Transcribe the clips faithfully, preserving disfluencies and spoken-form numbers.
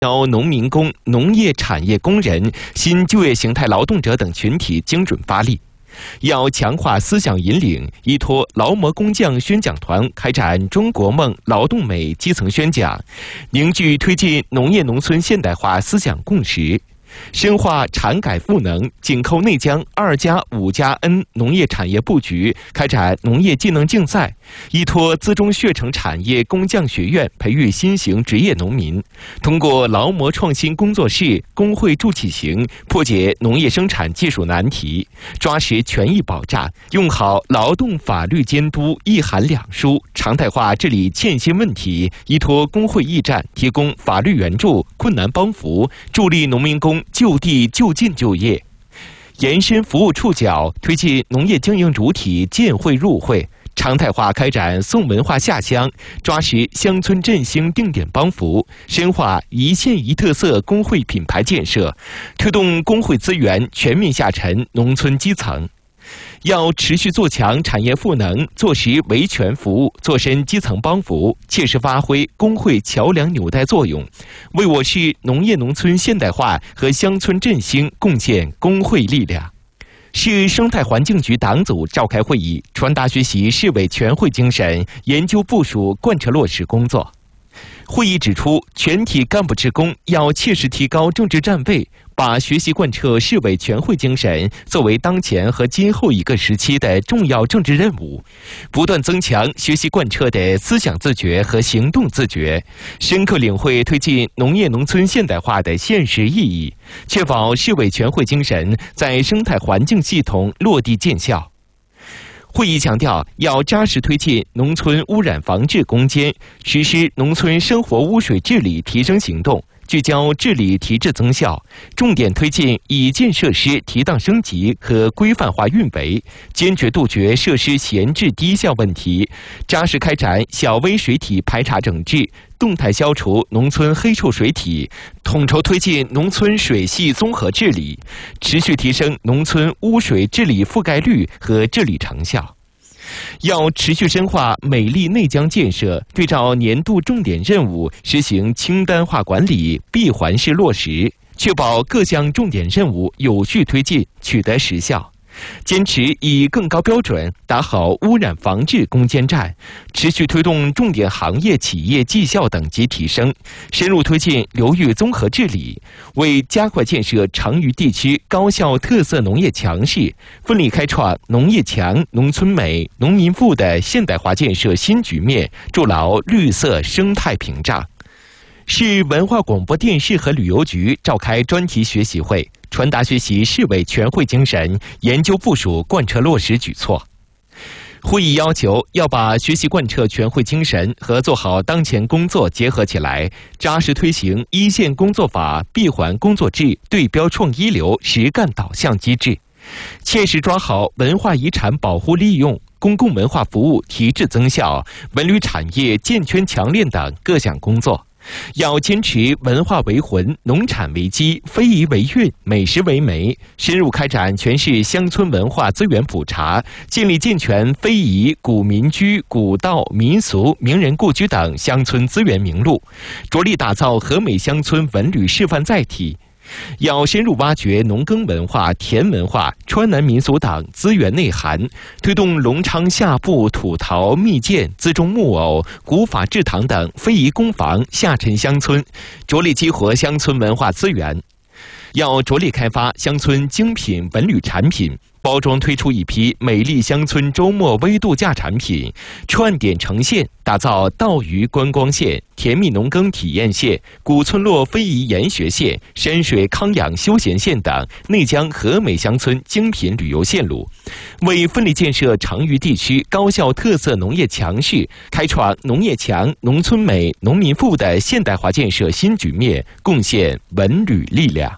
招农民工、农业产业工人、新就业形态劳动者等群体精准发力。要强化思想引领，依托劳模工匠宣讲团开展中国梦、劳动美基层宣讲，凝聚推进农业农村现代化思想共识。深化产改赋能，紧扣内江二加五加 N 农业产业布局，开展农业技能竞赛，依托资中血城产业工匠学院培育新型职业农民，通过劳模创新工作室、工会助企行，破解农业生产技术难题，抓实权益保障，用好劳动法律监督一函两书，常态化治理欠薪问题，依托工会驿站提供法律援助、困难帮扶，助力农民工就地就近就业，延伸服务触角，推进农业经营主体建会入会，常态化开展送文化下乡，抓实乡村振兴定点帮扶，深化一县一特色工会品牌建设，推动工会资源全面下沉农村基层。要持续做强产业赋能，做实维权服务，做深基层帮扶，切实发挥工会桥梁纽带作用，为我市农业农村现代化和乡村振兴贡献工会力量。市生态环境局党组召开会议，传达学习市委全会精神，研究部署贯彻落实工作。会议指出，全体干部职工要切实提高政治站位，把学习贯彻市委全会精神作为当前和今后一个时期的重要政治任务，不断增强学习贯彻的思想自觉和行动自觉，深刻领会推进农业农村现代化的现实意义，确保市委全会精神在生态环境系统落地见效。会议强调，要扎实推进农村污染防治攻坚，实施农村生活污水治理提升行动，聚焦治理提质增效，重点推进已建设施提档升级和规范化运维，坚决杜绝设施闲置低效问题，扎实开展小微水体排查整治，动态消除农村黑臭水体，统筹推进农村水系综合治理，持续提升农村污水治理覆盖率和治理成效。要持续深化美丽内江建设，对照年度重点任务，实行清单化管理、闭环式落实，确保各项重点任务有序推进，取得实效。坚持以更高标准打好污染防治攻坚战，持续推动重点行业企业绩效等级提升，深入推进流域综合治理，为加快建设成渝地区高效特色农业强市，奋力开创农业强、农村美、农民富的现代化建设新局面，筑牢绿色生态屏障。市文化广播电视和旅游局召开专题学习会，传达学习市委全会精神，研究部署贯彻落实举措。会议要求要把学习贯彻全会精神和做好当前工作结合起来，扎实推行一线工作法、闭环工作制、对标创一流实干导向机制，切实抓好文化遗产保护利用、公共文化服务提质增效、文旅产业健全强链等各项工作。要坚持文化为魂、农产为基、非遗为韵、美食为媒，深入开展全市乡村文化资源普查，建立健全非遗、古民居、古道、民俗、名人故居等乡村资源名录，着力打造和美乡村文旅示范载体。要深入挖掘农耕文化、田文化、川南民俗等资源内涵，推动隆昌下布、土陶、蜜饯、资中木偶、古法制糖等非遗工坊下沉乡村，着力激活乡村文化资源。要着力开发乡村精品文旅产品，包装推出一批美丽乡村周末微度假产品，串点呈现，打造稻鱼观光线、甜蜜农耕体验线、古村落非遗研学线、山水康养休闲线等内江和美乡村精品旅游线路，为奋力建设成渝地区高效特色农业强市，开创农业强、农村美、农民富的现代化建设新局面贡献文旅力量。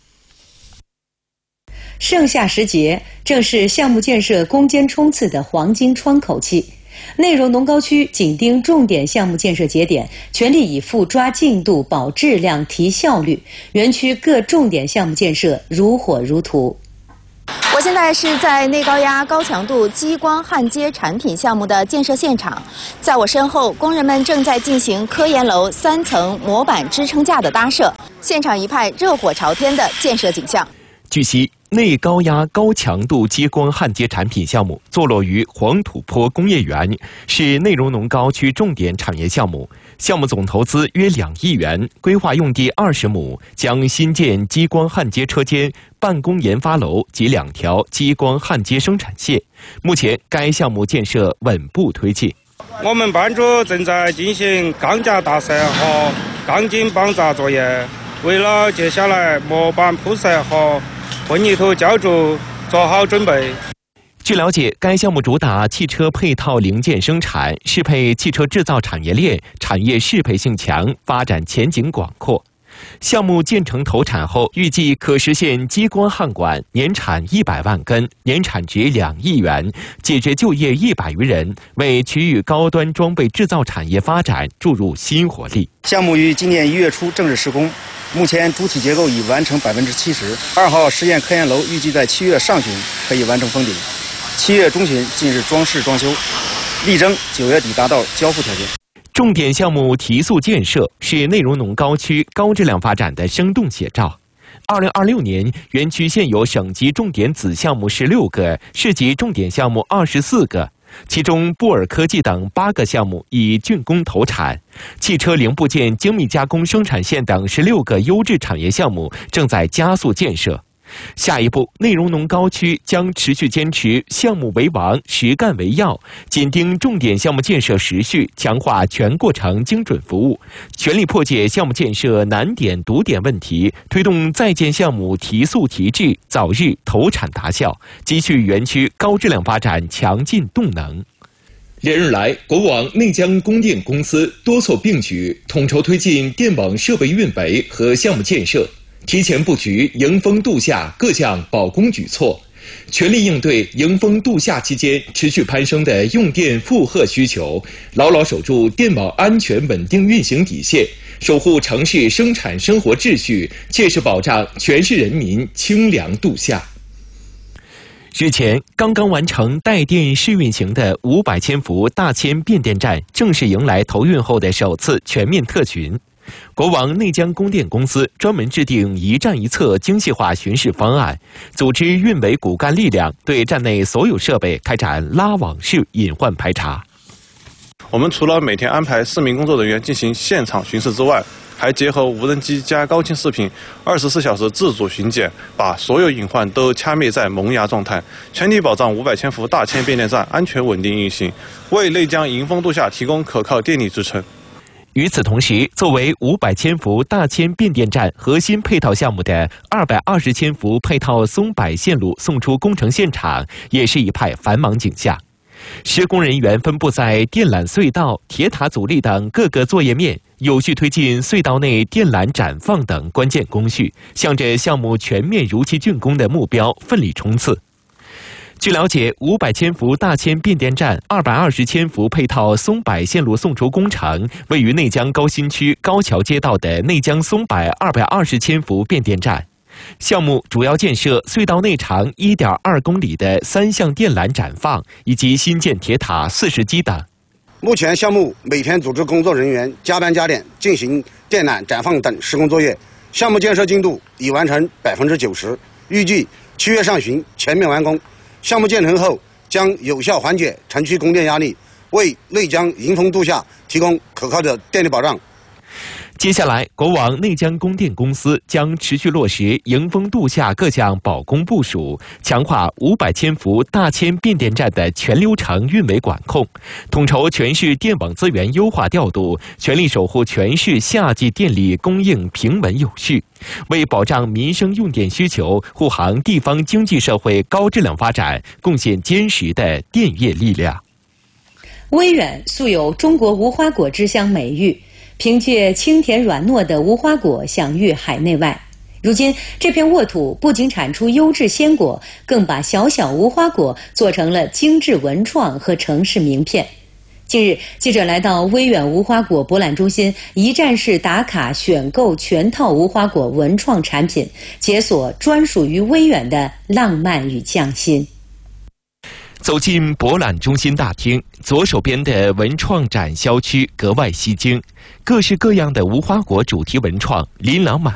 盛夏时节正是项目建设攻坚冲刺的黄金窗口期，内容农高区紧盯重点项目建设节点，全力以赴抓进度、保质量、提效率，园区各重点项目建设如火如荼。 我现在是在内高压高强度激光焊接产品项目的建设现场，在我身后，工人们正在进行科研楼三层模板支撑架的搭设，现场一派热火朝天的建设景象。 据悉，内高压高强度激光焊接产品项目坐落于黄土坡工业园，是内容农高区重点产业项目。项目总投资约两亿元，规划用地二十亩，将新建激光焊接车间、办公研发楼及两条激光焊接生产线。目前，该项目建设稳步推进。 我们班组正在进行钢架打设和钢筋绑扎作业，为了接下来模板铺设和混凝土浇筑做好准备。 据了解，该项目主打汽车配套零件生产，适配汽车制造产业链，产业适配性强，发展前景广阔。项目建成投产后，预计可实现激光焊管年产一百万根，年产值两亿元，解决就业一百余人，为区域高端装备制造产业发展注入新活力。 项目于今年一月初正式施工，目前主体结构已完成百分之七十。二号实验科研楼预计在七月上旬可以完成封顶，七月中旬进入装饰装修，力争九月底达到交付条件。 重点项目提速建设是内容农高区高质量发展的生动写照。二零二六年，园区现有省级重点子项目十六个，市级重点项目二十四个，其中布尔科技等八个项目已竣工投产，汽车零部件精密加工生产线等十六个优质产业项目正在加速建设。下一步，内容农高区将持续坚持项目为王、实干为要，紧盯重点项目建设时序，强化全过程精准服务，全力破解项目建设难点堵点问题，推动在建项目提速提质，早日投产达效，积蓄园区高质量发展强劲动能。连日来，国网内江供电公司多措并举，统筹推进电网设备运维和项目建设，提前布局迎峰度夏各项保供举措，全力应对迎峰度夏期间持续攀升的用电负荷需求，牢牢守住电网安全稳定运行底线，守护城市生产生活秩序，切实保障全市人民清凉度夏。日前，刚刚完成带电试运行的五百千伏大千变电站正式迎来投运后的首次全面特巡。国网内江供电公司专门制定一站一测精细化巡视方案，组织运维骨干力量对站内所有设备开展拉网式隐患排查。 我们除了每天安排四名工作人员进行现场巡视之外，还结合无人机加高清视频，二十四小时自主巡检，把所有隐患都掐灭在萌芽状态，全力保障五百千伏大千变电站安全稳定运行，为内江迎峰度夏提供可靠电力支撑。 与此同时，作为五百千伏大千变电站核心配套项目的二百二十千伏配套松柏线路送出工程现场，也是一派繁忙景象。施工人员分布在电缆隧道、铁塔阻力等各个作业面，有序推进隧道内电缆展放等关键工序，向着项目全面如期竣工的目标奋力冲刺。据了解，五百千伏大千变电站、二百二十千伏配套松柏线路送出工程，位于内江高新区高桥街道的内江松柏二百二十千伏变电站。项目主要建设隧道内长 一点二公里的三项电缆展放，以及新建铁塔四十基等。 目前项目每天组织工作人员加班加点进行电缆展放等施工作业，项目建设进度已完成百分之九十，预计七月上旬全面完工。项目建成后，将有效缓解城区供电压力，为内江迎峰度夏提供可靠的电力保障。 接下来，国网内江供电公司将持续落实迎峰度夏各项保供部署，强化五百千伏大千变电站的全流程运维管控，统筹全市电网资源优化调度，全力守护全市夏季电力供应平稳有序，为保障民生用电需求、护航地方经济社会高质量发展贡献坚实的电业力量。 威远素有中国无花果之乡美誉，凭借清甜软糯的无花果享誉海内外。如今，这片沃土不仅产出优质鲜果，更把小小无花果做成了精致文创和城市名片。 近日，记者来到威远无花果博览中心，一站式打卡选购全套无花果文创产品，解锁专属于威远的浪漫与匠心。 走进博览中心大厅，左手边的文创展销区格外吸睛，各式各样的无花果主题文创琳琅满